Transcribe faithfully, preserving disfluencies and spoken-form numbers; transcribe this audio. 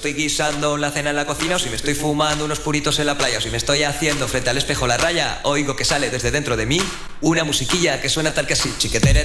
estoy guisando la cena en la cocina, o si me estoy fumando unos puritos en la playa, o si me estoy haciendo frente al espejo la raya, oigo que sale desde dentro de mí una musiquilla que suena tal que así, chiquetere.